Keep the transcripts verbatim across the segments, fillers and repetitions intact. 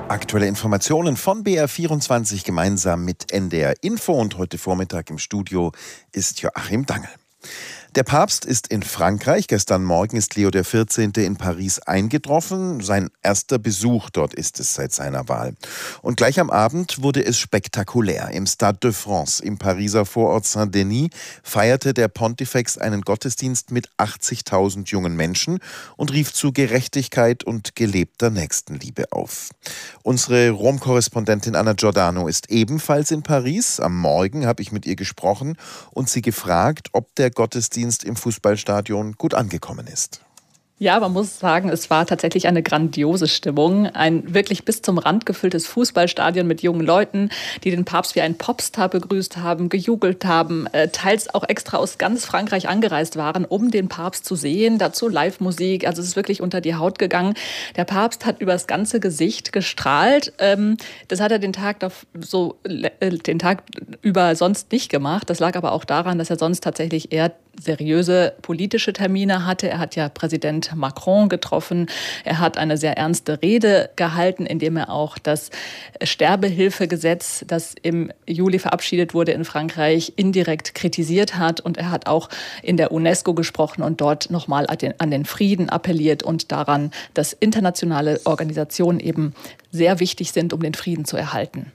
Aktuelle Informationen von B R vierundzwanzig gemeinsam mit N D R Info, und heute Vormittag im Studio ist Joachim Dangel. Der Papst ist in Frankreich. Gestern Morgen ist Leo der vierzehnte in Paris eingetroffen. Sein erster Besuch dort ist es seit seiner Wahl. Und gleich am Abend wurde es spektakulär. Im Stade de France im Pariser Vorort Saint-Denis feierte der Pontifex einen Gottesdienst mit achtzigtausend jungen Menschen und rief zu Gerechtigkeit und gelebter Nächstenliebe auf. Unsere Rom-Korrespondentin Anna Giordano ist ebenfalls in Paris. Am Morgen habe ich mit ihr gesprochen und sie gefragt, ob der Gottesdienst im Fußballstadion gut angekommen ist. Ja, man muss sagen, es war tatsächlich eine grandiose Stimmung. Ein wirklich bis zum Rand gefülltes Fußballstadion mit jungen Leuten, die den Papst wie einen Popstar begrüßt haben, gejubelt haben, äh, teils auch extra aus ganz Frankreich angereist waren, um den Papst zu sehen. Dazu Live-Musik, also es ist wirklich unter die Haut gegangen. Der Papst hat über das ganze Gesicht gestrahlt. Ähm, das hat er den Tag so äh, den Tag über sonst nicht gemacht. Das lag aber auch daran, dass er sonst tatsächlich eher seriöse politische Termine hatte. Er hat ja Präsident Macron getroffen. Er hat eine sehr ernste Rede gehalten, indem er auch das Sterbehilfegesetz, das im Juli verabschiedet wurde in Frankreich, indirekt kritisiert hat. Und er hat auch in der UNESCO gesprochen und dort nochmal an den Frieden appelliert und daran, dass internationale Organisationen eben sehr wichtig sind, um den Frieden zu erhalten.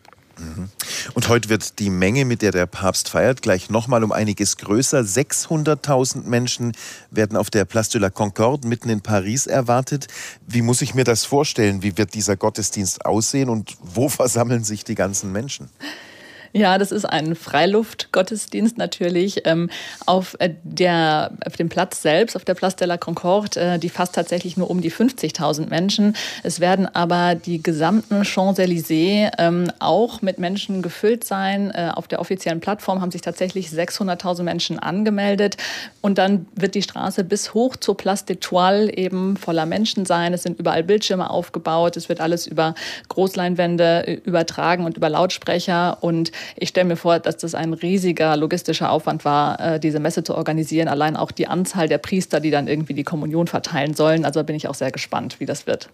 Und heute wird die Menge, mit der der Papst feiert, gleich nochmal um einiges größer. sechshunderttausend Menschen werden auf der Place de la Concorde mitten in Paris erwartet. Wie muss ich mir das vorstellen? Wie wird dieser Gottesdienst aussehen und wo versammeln sich die ganzen Menschen? Ja, das ist ein Freiluftgottesdienst natürlich. Ähm, auf, äh, der, auf dem Platz selbst, auf der Place de la Concorde, äh, die fasst tatsächlich nur um die fünfzigtausend Menschen. Es werden aber die gesamten Champs-Élysées ähm, auch mit Menschen gefüllt sein. Äh, auf der offiziellen Plattform haben sich tatsächlich sechshunderttausend Menschen angemeldet. Und dann wird die Straße bis hoch zur Place d'Étoile eben voller Menschen sein. Es sind überall Bildschirme aufgebaut. Es wird alles über Großleinwände übertragen und über Lautsprecher. Und ich stelle mir vor, dass das ein riesiger logistischer Aufwand war, diese Messe zu organisieren. Allein auch die Anzahl der Priester, die dann irgendwie die Kommunion verteilen sollen. Also bin ich auch sehr gespannt, wie das wird.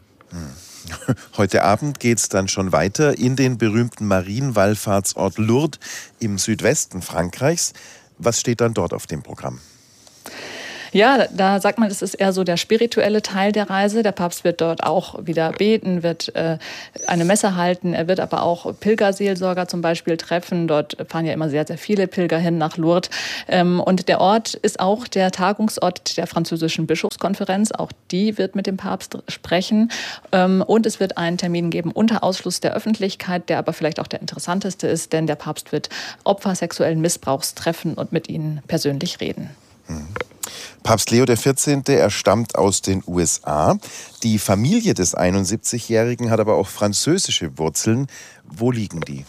Heute Abend geht es dann schon weiter in den berühmten Marienwallfahrtsort Lourdes im Südwesten Frankreichs. Was steht dann dort auf dem Programm? Ja, da sagt man, das ist eher so der spirituelle Teil der Reise. Der Papst wird dort auch wieder beten, wird äh, eine Messe halten. Er wird aber auch Pilgerseelsorger zum Beispiel treffen. Dort fahren ja immer sehr, sehr viele Pilger hin nach Lourdes. Ähm, und der Ort ist auch der Tagungsort der französischen Bischofskonferenz. Auch die wird mit dem Papst sprechen. Ähm, und es wird einen Termin geben unter Ausschluss der Öffentlichkeit, der aber vielleicht auch der interessanteste ist, denn der Papst wird Opfer sexuellen Missbrauchs treffen und mit ihnen persönlich reden. Mhm. Papst Leo der vierzehnte, er stammt aus den U S A. Die Familie des einundsiebzigjährigen hat aber auch französische Wurzeln. Wo liegen die?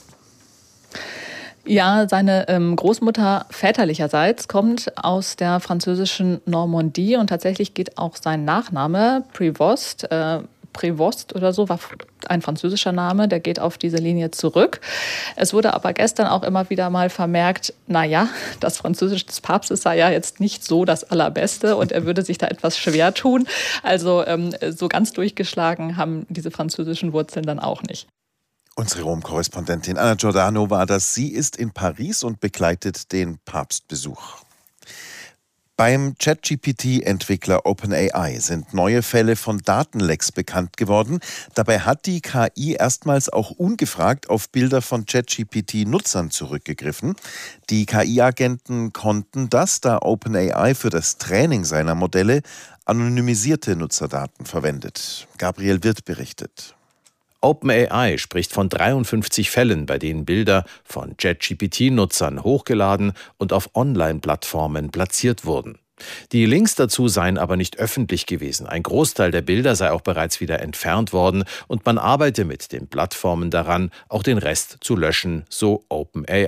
Ja, seine ähm, Großmutter väterlicherseits kommt aus der französischen Normandie und tatsächlich geht auch sein Nachname Prévost, äh, Prévost oder so, war ein französischer Name, der geht auf diese Linie zurück. Es wurde aber gestern auch immer wieder mal vermerkt, naja, das Französisch des Papstes sei ja jetzt nicht so das Allerbeste und er würde sich da etwas schwer tun. Also ähm, so ganz durchgeschlagen haben diese französischen Wurzeln dann auch nicht. Unsere Rom-Korrespondentin Anna Giordano war das. Sie ist in Paris und begleitet den Papstbesuch. Beim ChatGPT-Entwickler OpenAI sind neue Fälle von Datenlecks bekannt geworden. Dabei hat die K I erstmals auch ungefragt auf Bilder von ChatGPT-Nutzern zurückgegriffen. Die K I-Agenten konnten das, da OpenAI für das Training seiner Modelle anonymisierte Nutzerdaten verwendet. Gabriel Wirth berichtet. OpenAI spricht von dreiundfünfzig Fällen, bei denen Bilder von ChatGPT-Nutzern hochgeladen und auf Online-Plattformen platziert wurden. Die Links dazu seien aber nicht öffentlich gewesen. Ein Großteil der Bilder sei auch bereits wieder entfernt worden und man arbeite mit den Plattformen daran, auch den Rest zu löschen, so OpenAI.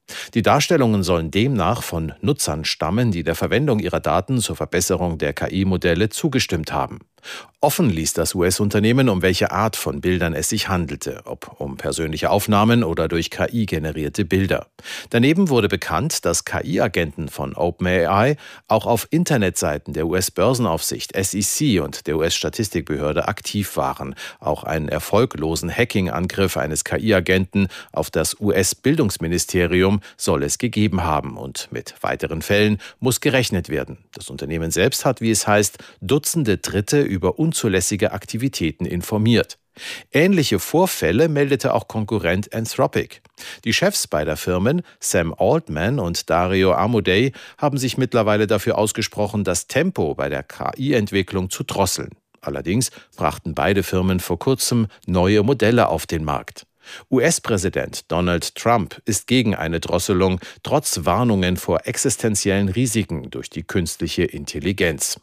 Die Darstellungen sollen demnach von Nutzern stammen, die der Verwendung ihrer Daten zur Verbesserung der K I-Modelle zugestimmt haben. Offen ließ das U S-Unternehmen, um welche Art von Bildern es sich handelte, ob um persönliche Aufnahmen oder durch K I generierte Bilder. Daneben wurde bekannt, dass K I-Agenten von OpenAI auch auf Internetseiten der U S-Börsenaufsicht S E C und der U S-Statistikbehörde aktiv waren. Auch einen erfolglosen Hacking-Angriff eines K I-Agenten auf das U S-Bildungsministerium soll es gegeben haben. Und mit weiteren Fällen muss gerechnet werden. Das Unternehmen selbst hat, wie es heißt, Dutzende Dritte über unzulässige Aktivitäten informiert. Ähnliche Vorfälle meldete auch Konkurrent Anthropic. Die Chefs beider Firmen, Sam Altman und Dario Amodei, haben sich mittlerweile dafür ausgesprochen, das Tempo bei der K I-Entwicklung zu drosseln. Allerdings brachten beide Firmen vor kurzem neue Modelle auf den Markt. U S-Präsident Donald Trump ist gegen eine Drosselung, trotz Warnungen vor existenziellen Risiken durch die künstliche Intelligenz.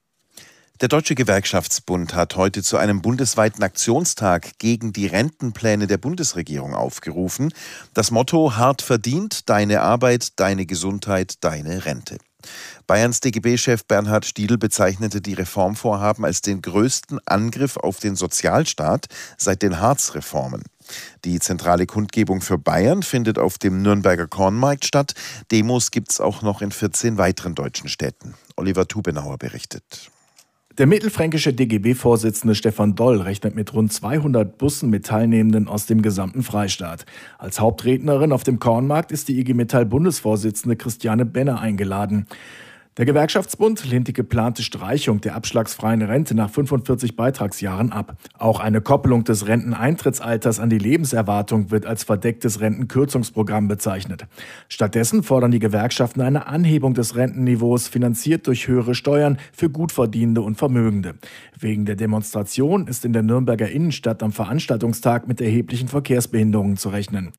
Der Deutsche Gewerkschaftsbund hat heute zu einem bundesweiten Aktionstag gegen die Rentenpläne der Bundesregierung aufgerufen. Das Motto: hart verdient, deine Arbeit, deine Gesundheit, deine Rente. Bayerns D G B-Chef Bernhard Stiedl bezeichnete die Reformvorhaben als den größten Angriff auf den Sozialstaat seit den Hartz-Reformen. Die zentrale Kundgebung für Bayern findet auf dem Nürnberger Kornmarkt statt. Demos gibt es auch noch in vierzehn weiteren deutschen Städten. Oliver Tubenauer berichtet. Der mittelfränkische D G B-Vorsitzende Stefan Doll rechnet mit rund zweihundert Bussen mit Teilnehmenden aus dem gesamten Freistaat. Als Hauptrednerin auf dem Kornmarkt ist die I G Metall-Bundesvorsitzende Christiane Benner eingeladen. Der Gewerkschaftsbund lehnt die geplante Streichung der abschlagsfreien Rente nach fünfundvierzig Beitragsjahren ab. Auch eine Koppelung des Renteneintrittsalters an die Lebenserwartung wird als verdecktes Rentenkürzungsprogramm bezeichnet. Stattdessen fordern die Gewerkschaften eine Anhebung des Rentenniveaus, finanziert durch höhere Steuern für Gutverdienende und Vermögende. Wegen der Demonstration ist in der Nürnberger Innenstadt am Veranstaltungstag mit erheblichen Verkehrsbehinderungen zu rechnen.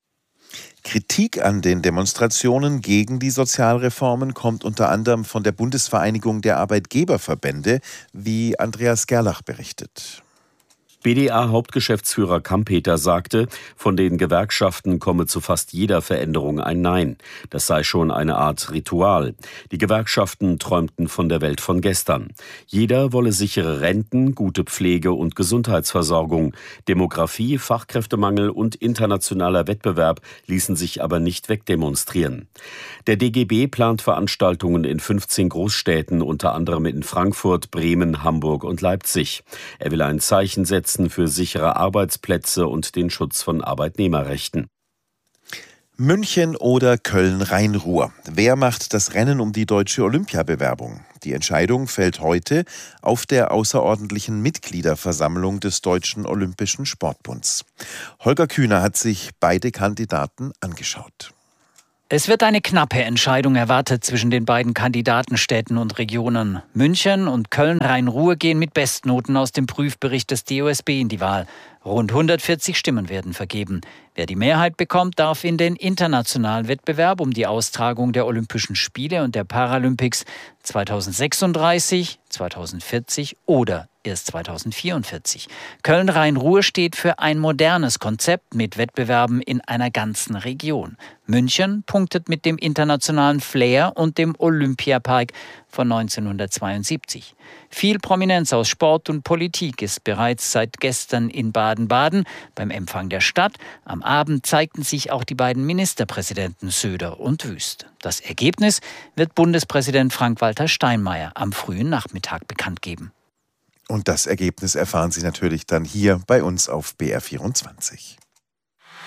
Kritik an den Demonstrationen gegen die Sozialreformen kommt unter anderem von der Bundesvereinigung der Arbeitgeberverbände, wie Andreas Gerlach berichtet. B D A-Hauptgeschäftsführer Kampeter sagte, von den Gewerkschaften komme zu fast jeder Veränderung ein Nein. Das sei schon eine Art Ritual. Die Gewerkschaften träumten von der Welt von gestern. Jeder wolle sichere Renten, gute Pflege und Gesundheitsversorgung. Demografie, Fachkräftemangel und internationaler Wettbewerb ließen sich aber nicht wegdemonstrieren. Der D G B plant Veranstaltungen in fünfzehn Großstädten, unter anderem in Frankfurt, Bremen, Hamburg und Leipzig. Er will ein Zeichen setzen für sichere Arbeitsplätze und den Schutz von Arbeitnehmerrechten. München oder Köln-Rhein-Ruhr. Wer macht das Rennen um die deutsche Olympiabewerbung? Die Entscheidung fällt heute auf der außerordentlichen Mitgliederversammlung des Deutschen Olympischen Sportbunds. Holger Kühner hat sich beide Kandidaten angeschaut. Es wird eine knappe Entscheidung erwartet zwischen den beiden Kandidatenstädten und Regionen. München und Köln-Rhein-Ruhr gehen mit Bestnoten aus dem Prüfbericht des D O S B in die Wahl. Rund hundertvierzig Stimmen werden vergeben. Wer die Mehrheit bekommt, darf in den internationalen Wettbewerb um die Austragung der Olympischen Spiele und der Paralympics zweitausendsechsunddreißig, zweitausendvierzig oder erst zweitausendvierundvierzig. Köln-Rhein-Ruhr steht für ein modernes Konzept mit Wettbewerben in einer ganzen Region. München punktet mit dem internationalen Flair und dem Olympiapark von neunzehnhundertzweiundsiebzig. Viel Prominenz aus Sport und Politik ist bereits seit gestern in Baden-Baden beim Empfang der Stadt. Am Abend zeigten sich auch die beiden Ministerpräsidenten Söder und Wüst. Das Ergebnis wird Bundespräsident Frank-Walter Steinmeier am frühen Nachmittag bekannt geben. Und das Ergebnis erfahren Sie natürlich dann hier bei uns auf B R vierundzwanzig.